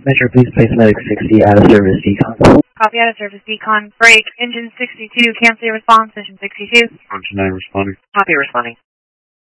Metro, please place Medic 60 out of service decon. Copy out of service decon. Break. Engine 62. Cancel your response. Engine 62. Engine 9 responding. Copy responding.